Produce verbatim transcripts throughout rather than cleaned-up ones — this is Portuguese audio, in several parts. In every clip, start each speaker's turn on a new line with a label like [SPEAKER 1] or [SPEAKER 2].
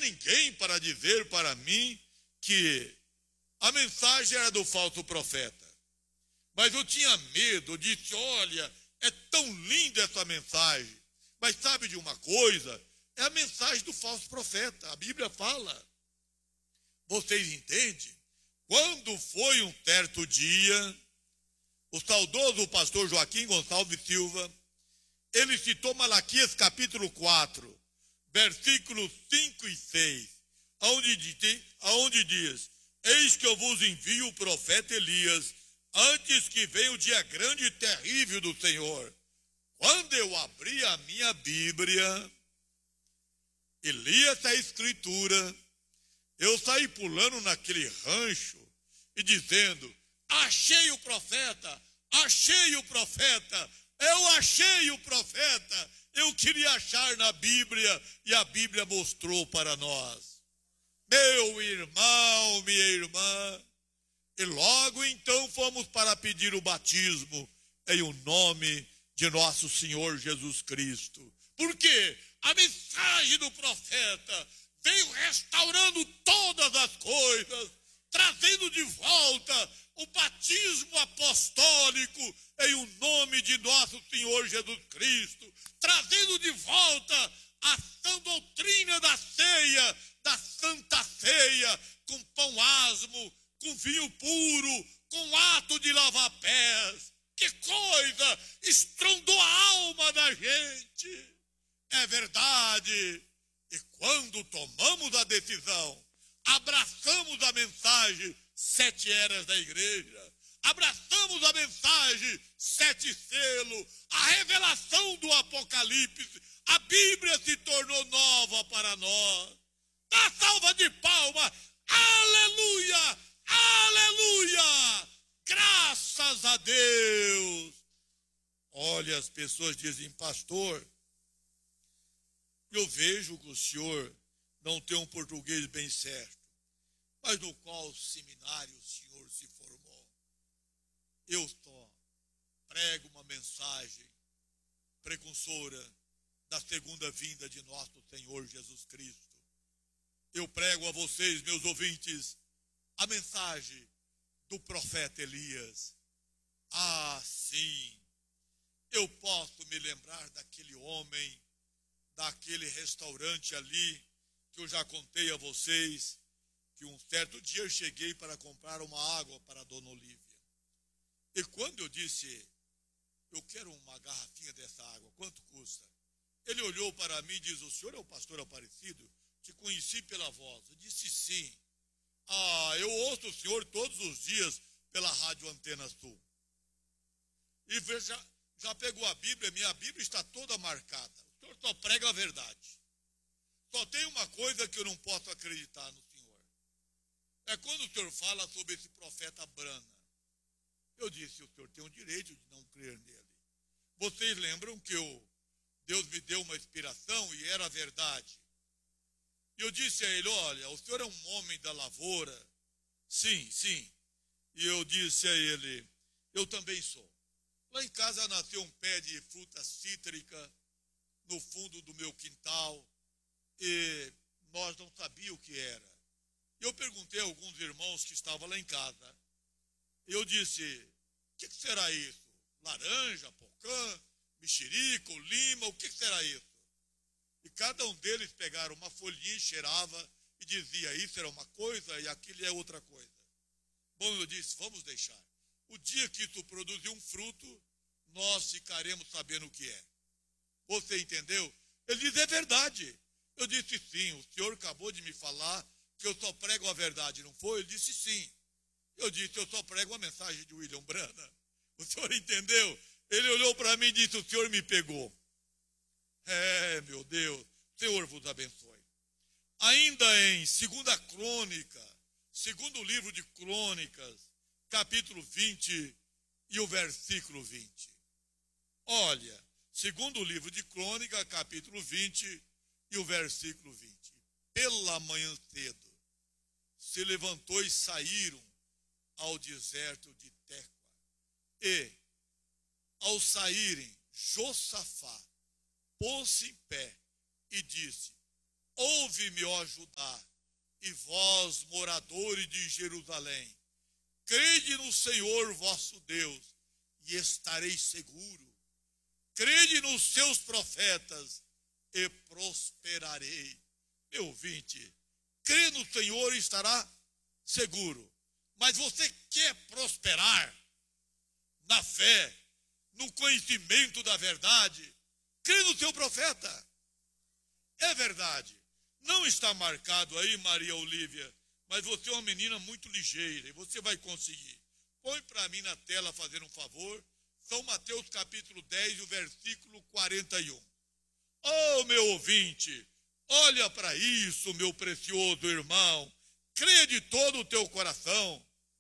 [SPEAKER 1] ninguém para dizer para mim que a mensagem era do falso profeta. Mas eu tinha medo, eu disse, olha, é tão linda essa mensagem. Mas sabe de uma coisa? É a mensagem do falso profeta. A Bíblia fala. Vocês entendem? Quando foi um certo dia, o saudoso pastor Joaquim Gonçalves Silva, ele citou Malaquias capítulo quatro, versículos cinco e seis, onde diz, onde diz, eis que eu vos envio o profeta Elias, antes que venha o dia grande e terrível do Senhor. Quando eu abri a minha Bíblia e li essa escritura, eu saí pulando naquele rancho e dizendo, achei o profeta, achei o profeta, eu achei o profeta, eu queria achar na Bíblia e a Bíblia mostrou para nós. Meu irmão, minha irmã, e logo então fomos para pedir o batismo em o nome de nosso Senhor Jesus Cristo. Porque a mensagem do profeta veio restaurando todas as coisas, trazendo de volta o batismo apostólico em o nome de nosso Senhor Jesus Cristo, trazendo de volta a sã doutrina da ceia, da Santa Ceia, com pão asmo, com vinho puro, com ato de lavar pés. Que coisa! Estrondou a alma da gente. É verdade. E quando tomamos a decisão, abraçamos a mensagem, sete eras da igreja, abraçamos a mensagem, sete selos, a revelação do Apocalipse, a Bíblia se tornou nova para nós. Dá salva de palmas, aleluia, aleluia, graças a Deus. Olha, as pessoas dizem, pastor, eu vejo que o senhor não tem um português bem certo, mas no qual seminário o senhor se formou? Eu só prego uma mensagem precursora da segunda vinda de nosso Senhor Jesus Cristo. Eu prego a vocês, meus ouvintes, a mensagem do profeta Elias. Ah, sim, eu posso me lembrar daquele homem, daquele restaurante ali, que eu já contei a vocês, que um certo dia eu cheguei para comprar uma água para a dona Olívia. E quando eu disse, eu quero uma garrafinha dessa água, quanto custa? Ele olhou para mim e disse, o senhor é o pastor Aparecido? Te conheci pela voz. Eu disse, sim. Ah, eu ouço o senhor todos os dias pela Rádio Antena Sul. E veja, já pegou a Bíblia, minha Bíblia está toda marcada. O senhor só prega a verdade. Só tem uma coisa que eu não posso acreditar no senhor. É quando o senhor fala sobre esse profeta Brana. Eu disse, o senhor tem o direito de não crer nele. Vocês lembram que eu, Deus me deu uma inspiração e era verdade. E eu disse a ele, olha, o senhor é um homem da lavoura. Sim, sim. E eu disse a ele, eu também sou. Lá em casa nasceu um pé de fruta cítrica no fundo do meu quintal e nós não sabíamos o que era. Eu perguntei a alguns irmãos que estavam lá em casa. Eu disse, o que será isso? Laranja, pocã, mexerico, lima, o que será isso? E cada um deles pegaram uma folhinha e cheirava e dizia, isso era uma coisa e aquilo é outra coisa. Bom, eu disse, vamos deixar. O dia que isso produzir um fruto, nós ficaremos sabendo o que é. Você entendeu? Ele disse, é verdade. Eu disse, sim, o senhor acabou de me falar que eu só prego a verdade, não foi? Ele disse, sim. Eu disse, eu só prego a mensagem de William Branham. O senhor entendeu? Ele olhou para mim e disse, o senhor me pegou. É, meu Deus, Senhor vos abençoe. Ainda em segunda Crônica, segundo livro de Crônicas, capítulo vinte e o versículo vinte. Olha, segundo livro de Crônica, capítulo vinte e o versículo vinte. Pela manhã cedo, se levantou e saíram ao deserto de Tecoa. E, ao saírem, Josafá pôs-se em pé e disse, ouve-me, ó Judá, e vós, moradores de Jerusalém, crede no Senhor vosso Deus, e estareis seguro. Crede nos seus profetas, e prosperarei. Meu ouvinte, crê no Senhor e estará seguro. Mas você quer prosperar na fé, no conhecimento da verdade? Crê no seu profeta. É verdade. Não está marcado aí, Maria Olívia, mas você é uma menina muito ligeira e você vai conseguir. Põe para mim na tela, fazer um favor, São Mateus capítulo dez, o versículo quarenta e um. Oh, meu ouvinte, olha para isso, meu precioso irmão, crê de todo o teu coração.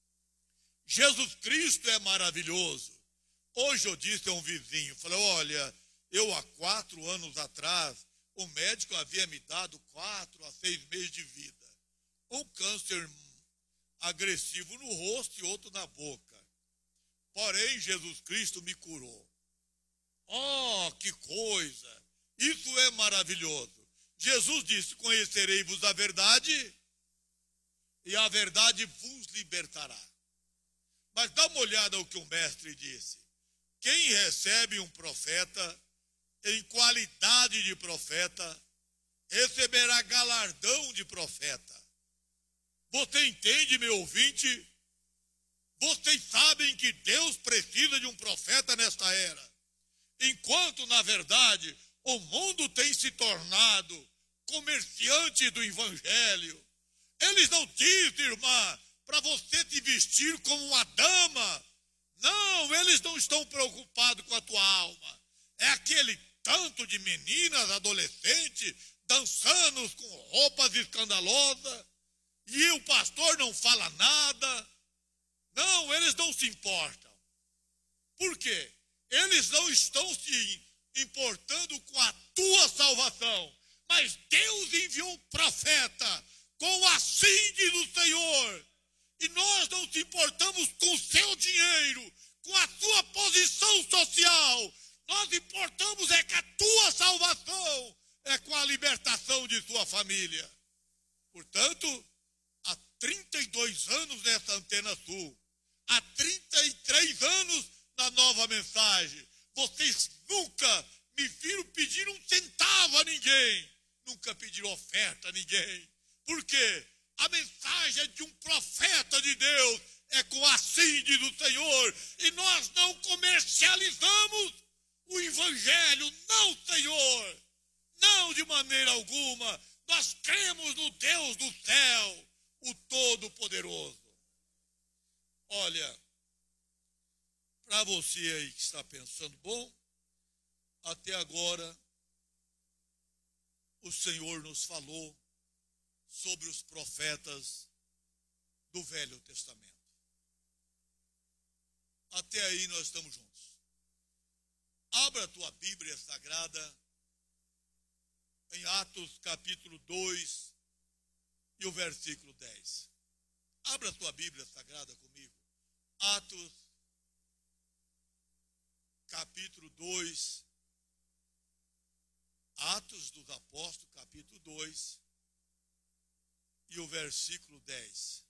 [SPEAKER 1] Jesus Cristo é maravilhoso. Hoje eu disse a um vizinho, falei, olha, eu há quatro anos atrás, o médico havia me dado quatro a seis meses de vida. Um câncer agressivo no rosto e outro na boca. Porém, Jesus Cristo me curou. Oh, que coisa! Isso é maravilhoso. Jesus disse, conhecereis-vos a verdade, e a verdade vos libertará. Mas dá uma olhada ao que o mestre disse. Quem recebe um profeta, em qualidade de profeta, receberá galardão de profeta. Você entende, meu ouvinte? Vocês sabem que Deus precisa de um profeta nesta era. Enquanto, na verdade, o mundo tem se tornado comerciante do evangelho. Eles não dizem, irmã, para você se vestir como uma dama. Não, eles não estão preocupados com a tua alma. É aquele tanto de meninas, adolescentes, dançando com roupas escandalosas, e o pastor não fala nada. Não, eles não se importam. Por quê? Eles não estão se importando com a tua salvação. Mas Deus enviou um profeta com assim diz o Senhor. E nós não nos importamos com o seu dinheiro, com a sua posição social. Nós importamos é que a tua salvação é com a libertação de sua família. Portanto, há trinta e dois anos nessa Antena Sul, há trinta e três anos na Nova Mensagem, vocês nunca me viram pedir um centavo a ninguém, nunca pediram oferta a ninguém. Por quê? A mensagem de um profeta de Deus é com assim diz o Senhor, e nós não comercializamos o evangelho, não, Senhor, não de maneira alguma. Nós cremos no Deus do céu, o Todo-Poderoso. Olha, para você aí que está pensando, bom, até agora o Senhor nos falou sobre os profetas do Velho Testamento. Até aí nós estamos juntos. Abra a tua Bíblia Sagrada em Atos capítulo dois e o versículo dez. Abra a tua Bíblia Sagrada comigo. Atos capítulo dois. Atos dos Apóstolos capítulo dois e o versículo dez.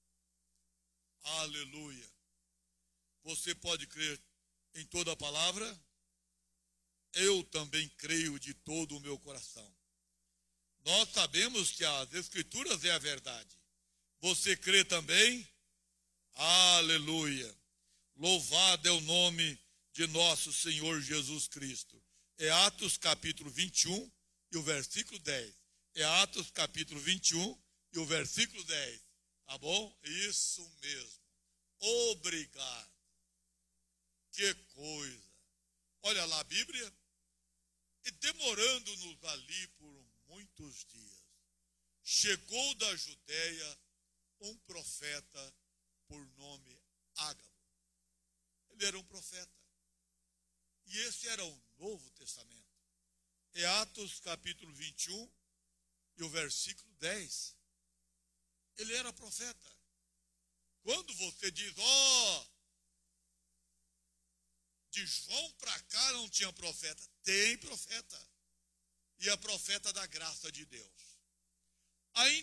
[SPEAKER 1] Aleluia. Você pode crer em toda a palavra? Eu também creio de todo o meu coração. Nós sabemos que as Escrituras é a verdade. Você crê também? Aleluia. Louvado é o nome de nosso Senhor Jesus Cristo. É Atos capítulo vinte e um e o versículo dez. É Atos capítulo vinte e um e o versículo dez. Tá bom? Isso mesmo. Obrigado. Que coisa. Olha lá a Bíblia. E demorando-nos ali por muitos dias, chegou da Judéia um profeta por nome Ágabo. Ele era um profeta. E esse era o Novo Testamento. É Atos capítulo vinte e um e o versículo dez. Ele era profeta. Quando você diz, ó, oh, de João para cá não tinha profeta. Tem profeta. E é profeta da graça de Deus. a